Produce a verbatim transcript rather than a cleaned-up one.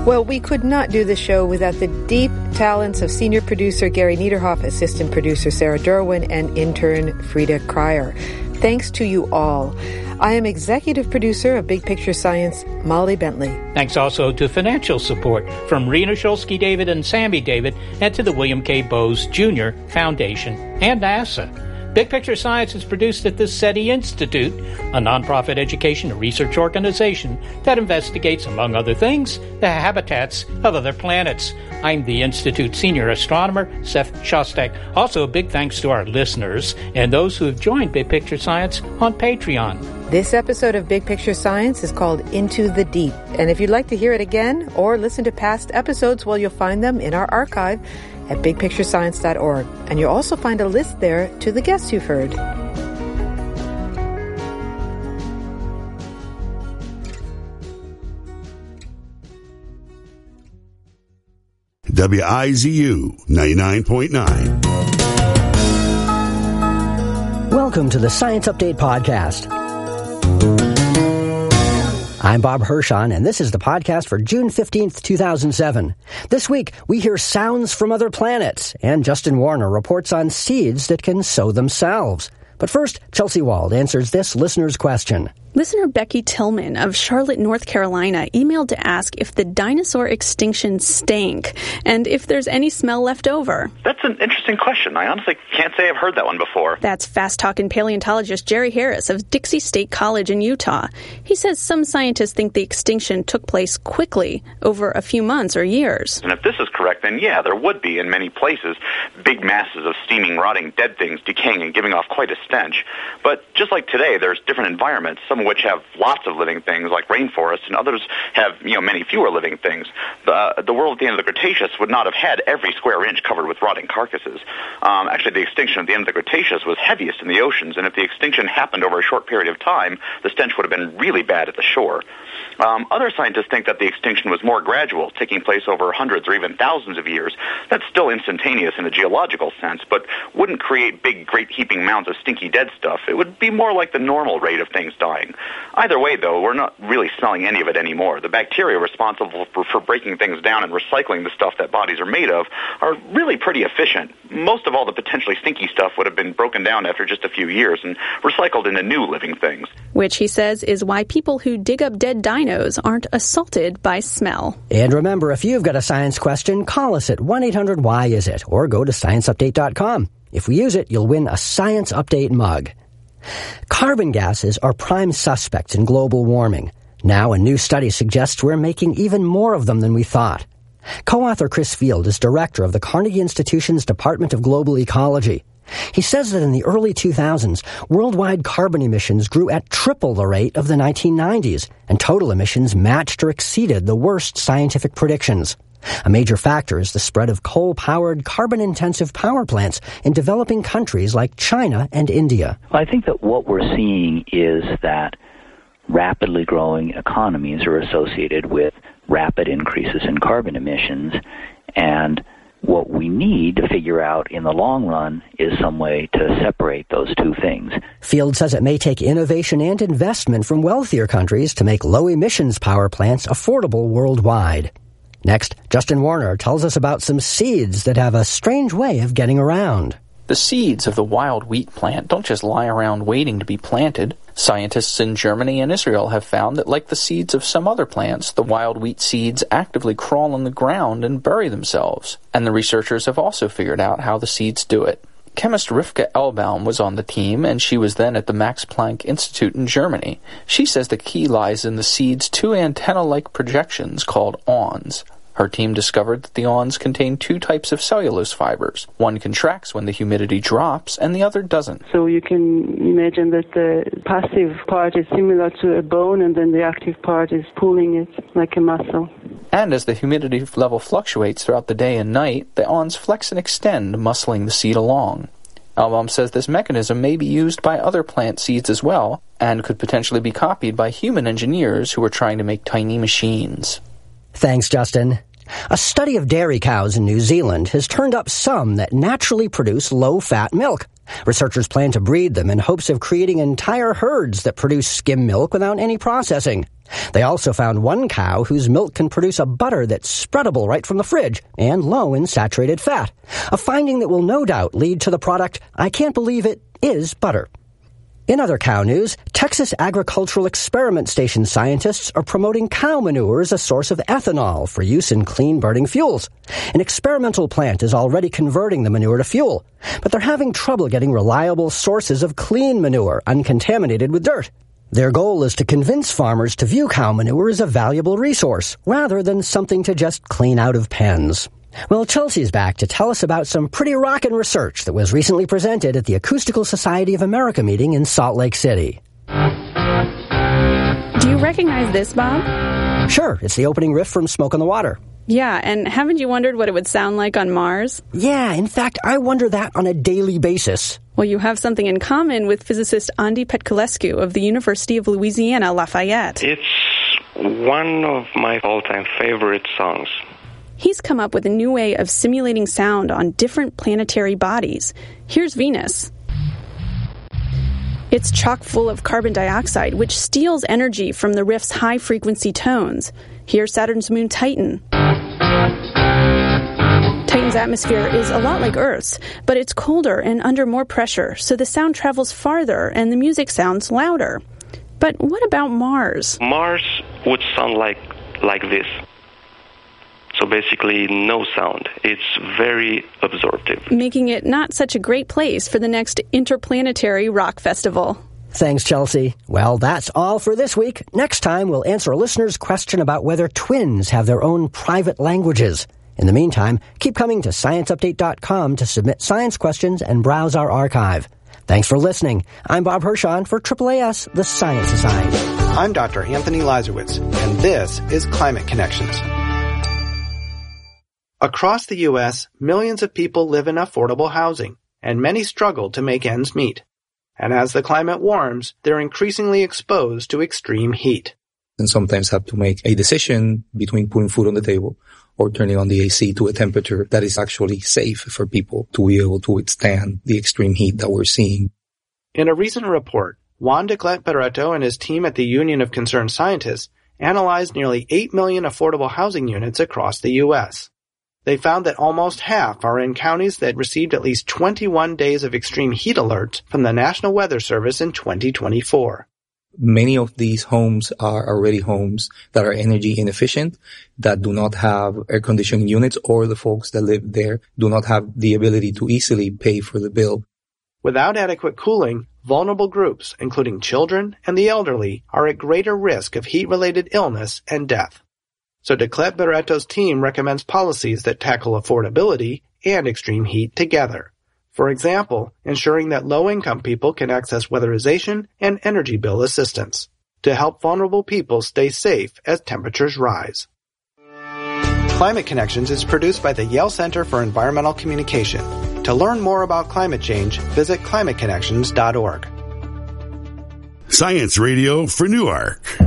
Well, we could not do the show without the deep talents of senior producer Gary Niederhoff, assistant producer Sarah Derwin, and intern Frida Cryer. Thanks to you all. I am executive producer of Big Picture Science, Molly Bentley. Thanks also to financial support from Rena Shulsky David and Sammy David, and to the William K. Bowes Junior Foundation and NASA. Big Picture Science is produced at the SETI Institute, a nonprofit education and research organization that investigates, among other things, the habitats of other planets. I'm the Institute's senior astronomer, Seth Shostak. Also, a big thanks to our listeners and those who have joined Big Picture Science on Patreon. This episode of Big Picture Science is called Into the Deep. And if you'd like to hear it again or listen to past episodes, well, you'll find them in our archive at big picture science dot org. And you'll also find a list there to the guests you've heard. W I Z U ninety-nine point nine. Welcome to the Science Update Podcast. I'm Bob Hirschon, and this is the podcast for June fifteenth, two thousand seven. This week, we hear sounds from other planets, and Justin Warner reports on seeds that can sow themselves. But first, Chelsea Wald answers this listener's question. Listener Becky Tillman of Charlotte, North Carolina, emailed to ask if the dinosaur extinction stank and if there's any smell left over. That's an interesting question. I honestly can't say I've heard that one before. That's fast-talking paleontologist Jerry Harris of Dixie State College in Utah. He says some scientists think the extinction took place quickly, over a few months or years. And if this is correct, then yeah, there would be, in many places, big masses of steaming, rotting, dead things decaying and giving off quite a stench. But just like today, there's different environments, some of which have lots of living things, like rainforests, and others have, you know, many fewer living things. The, the world at the end of the Cretaceous would not have had every square inch covered with rotting carcasses. Um, actually, the extinction at the end of the Cretaceous was heaviest in the oceans, and if the extinction happened over a short period of time, the stench would have been really bad at the shore. Um, other scientists think that the extinction was more gradual, taking place over hundreds or even thousands of years. That's still instantaneous in a geological sense, but wouldn't create big, great heaping mounds of stinky dead stuff. It would be more like the normal rate of things dying. Either way, though, we're not really smelling any of it anymore. The bacteria responsible for, for breaking things down and recycling the stuff that bodies are made of are really pretty efficient. Most of all the potentially stinky stuff would have been broken down after just a few years and recycled into new living things. Which, he says, is why people who dig up dead dinos aren't assaulted by smell. And remember, if you've got a science question, call us at one eight hundred why is it or go to science update dot com. If we use it, you'll win a Science Update mug. Carbon gases are prime suspects in global warming. Now a new study suggests we're making even more of them than we thought. Co-author Chris Field is director of the Carnegie Institution's Department of Global Ecology. He says that in the early two thousands, worldwide carbon emissions grew at triple the rate of the nineteen nineties, and total emissions matched or exceeded the worst scientific predictions. A major factor is the spread of coal-powered, carbon-intensive power plants in developing countries like China and India. Well, I think that what we're seeing is that rapidly growing economies are associated with rapid increases in carbon emissions, and what we need to figure out in the long run is some way to separate those two things. Field says it may take innovation and investment from wealthier countries to make low-emissions power plants affordable worldwide. Next, Justin Warner tells us about some seeds that have a strange way of getting around. The seeds of the wild wheat plant don't just lie around waiting to be planted. Scientists in Germany and Israel have found that, like the seeds of some other plants, the wild wheat seeds actively crawl on the ground and bury themselves. And the researchers have also figured out how the seeds do it. Chemist Rivka Elbaum was on the team, and she was then at the Max Planck Institute in Germany. She says the key lies in the seed's two antenna-like projections called awns. Her team discovered that the awns contain two types of cellulose fibers. One contracts when the humidity drops, and the other doesn't. So you can imagine that the passive part is similar to a bone, and then the active part is pulling it like a muscle. And as the humidity level fluctuates throughout the day and night, the awns flex and extend, muscling the seed along. Elbaum says this mechanism may be used by other plant seeds as well, and could potentially be copied by human engineers who are trying to make tiny machines. Thanks, Justin. A study of dairy cows in New Zealand has turned up some that naturally produce low-fat milk. Researchers plan to breed them in hopes of creating entire herds that produce skim milk without any processing. They also found one cow whose milk can produce a butter that's spreadable right from the fridge and low in saturated fat, a finding that will no doubt lead to the product, I can't believe it, is butter. In other cow news, Texas Agricultural Experiment Station scientists are promoting cow manure as a source of ethanol for use in clean-burning fuels. An experimental plant is already converting the manure to fuel, but they're having trouble getting reliable sources of clean manure uncontaminated with dirt. Their goal is to convince farmers to view cow manure as a valuable resource, rather than something to just clean out of pens. Well, Chelsea's back to tell us about some pretty rockin' research that was recently presented at the Acoustical Society of America meeting in Salt Lake City. Do you recognize this, Bob? Sure, it's the opening riff from Smoke on the Water. Yeah, and haven't you wondered what it would sound like on Mars? Yeah, in fact, I wonder that on a daily basis. Well, you have something in common with physicist Andy Petculescu of the University of Louisiana, Lafayette. It's one of my all-time favorite songs. He's come up with a new way of simulating sound on different planetary bodies. Here's Venus. It's chock full of carbon dioxide, which steals energy from the riff's high-frequency tones. Here's Saturn's moon Titan. Titan's atmosphere is a lot like Earth's, but it's colder and under more pressure, so the sound travels farther and the music sounds louder. But what about Mars? Mars would sound like like this. So basically, no sound. It's very absorptive. Making it not such a great place for the next interplanetary rock festival. Thanks, Chelsea. Well, that's all for this week. Next time, we'll answer a listener's question about whether twins have their own private languages. In the meantime, keep coming to science update dot com to submit science questions and browse our archive. Thanks for listening. I'm Bob Hirschon for triple A S, the Science Society. I'm Doctor Anthony Lazarowitz, and this is Climate Connections. Across the U S, millions of people live in affordable housing, and many struggle to make ends meet. And as the climate warms, they're increasingly exposed to extreme heat. And sometimes have to make a decision between putting food on the table or turning on the A C to a temperature that is actually safe for people to be able to withstand the extreme heat that we're seeing. In a recent report, Juan de Clet Barreto and his team at the Union of Concerned Scientists analyzed nearly eight million affordable housing units across the U S. They found that almost half are in counties that received at least twenty-one days of extreme heat alerts from the National Weather Service in twenty twenty-four. Many of these homes are already homes that are energy inefficient, that do not have air conditioning units, or the folks that live there do not have the ability to easily pay for the bill. Without adequate cooling, vulnerable groups, including children and the elderly, are at greater risk of heat-related illness and death. So de Clet Barreto's team recommends policies that tackle affordability and extreme heat together. For example, ensuring that low-income people can access weatherization and energy bill assistance to help vulnerable people stay safe as temperatures rise. Climate Connections is produced by the Yale Center for Environmental Communication. To learn more about climate change, visit climate connections dot org. Science Radio for Newark.